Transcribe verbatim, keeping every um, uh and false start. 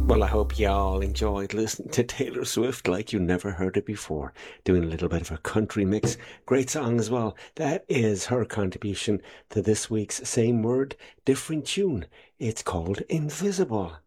Well, I hope y'all enjoyed listening to Taylor Swift like you never heard it before, doing a little bit of a country mix. Great song as well. That is her contribution to this week's Same Word, Different Tune. It's called Invisible.